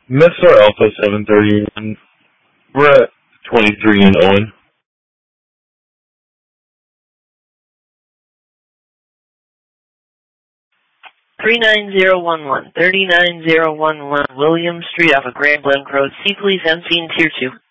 Missile Alpha 731. We're at 23 and Owen. 39011, 39011, William Street off of Grand Blanc Road. C, please, end scene tier 2.